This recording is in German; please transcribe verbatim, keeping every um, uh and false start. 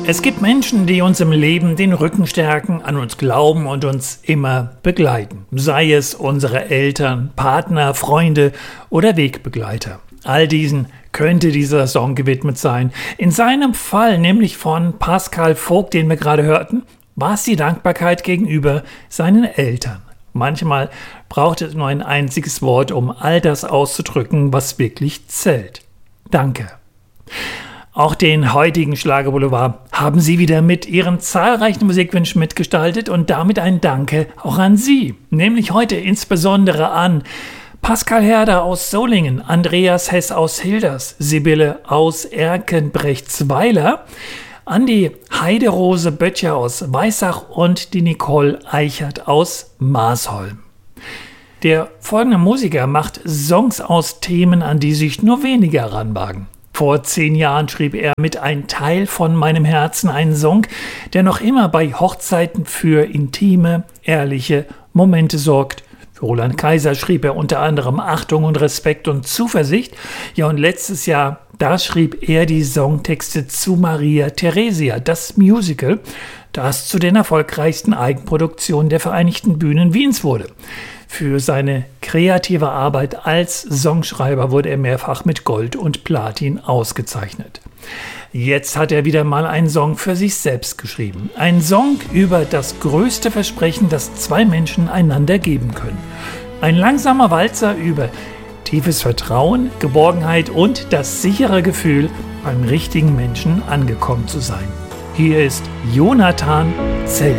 Es gibt Menschen, die uns im Leben den Rücken stärken, an uns glauben und uns immer begleiten. Sei es unsere Eltern, Partner, Freunde oder Wegbegleiter. All diesen könnte dieser Song gewidmet sein. In seinem Fall, nämlich von Pascal Vogt, den wir gerade hörten, war es die Dankbarkeit gegenüber seinen Eltern. Manchmal braucht es nur ein einziges Wort, um all das auszudrücken, was wirklich zählt. Danke. Auch den heutigen Schlagerboulevard haben Sie wieder mit Ihren zahlreichen Musikwünschen mitgestaltet und damit ein Danke auch an Sie. Nämlich heute insbesondere an Pascal Herder aus Solingen, Andreas Hess aus Hilders, Sibylle aus Erkenbrechtsweiler, an die Heiderose Böttcher aus Weissach und die Nicole Eichert aus Maasholm. Der folgende Musiker macht Songs aus Themen, an die sich nur wenige heranwagen. Vor zehn Jahren schrieb er mit Ein Teil von meinem Herzen einen Song, der noch immer bei Hochzeiten für intime, ehrliche Momente sorgt. Für Roland Kaiser schrieb er unter anderem Achtung und Respekt und Zuversicht. Ja, und letztes Jahr, da schrieb er die Songtexte zu Maria Theresia, das Musical, das zu den erfolgreichsten Eigenproduktionen der Vereinigten Bühnen Wiens wurde. Für seine kreative Arbeit als Songschreiber wurde er mehrfach mit Gold und Platin ausgezeichnet. Jetzt hat er wieder mal einen Song für sich selbst geschrieben. Ein Song über das größte Versprechen, das zwei Menschen einander geben können. Ein langsamer Walzer über tiefes Vertrauen, Geborgenheit und das sichere Gefühl, beim richtigen Menschen angekommen zu sein. Hier ist Jonathan Zelt.